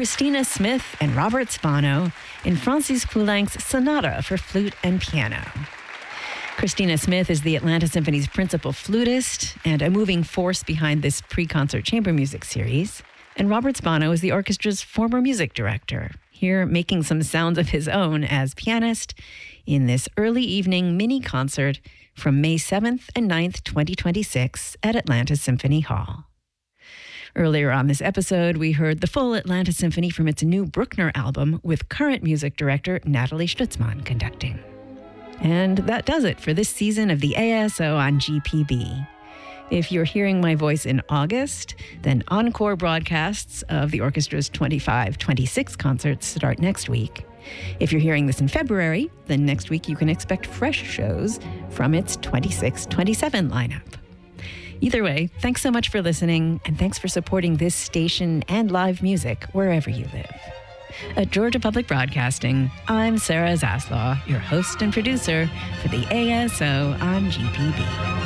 Christina Smith and Robert Spano in Francis Poulenc's Sonata for Flute and Piano. Christina Smith is the Atlanta Symphony's principal flutist and a moving force behind this pre-concert chamber music series. And Robert Spano is the orchestra's former music director, here making some sounds of his own as pianist in this early evening mini concert from May 7th and 9th, 2026 at Atlanta Symphony Hall. Earlier on this episode, we heard the full Atlanta Symphony from its new Bruckner album with current music director Natalie Stutzmann conducting. And that does it for this season of the ASO on GPB. If you're hearing my voice in August, then encore broadcasts of the orchestra's 25-26 concerts start next week. If you're hearing this in February, then next week you can expect fresh shows from its 26-27 lineup. Either way, thanks so much for listening, and thanks for supporting this station and live music wherever you live. At Georgia Public Broadcasting, I'm Sarah Zaslaw, your host and producer for the ASO on GPB.